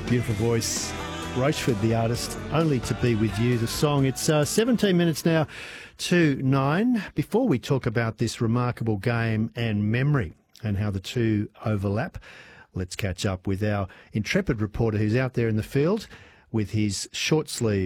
Beautiful voice. Rocheford, the artist, Only to Be With You, the song. It's 17 minutes now to 9. Before we talk about this remarkable game and memory and how the two overlap, let's catch up with our intrepid reporter who's out there in the field with his short sleeve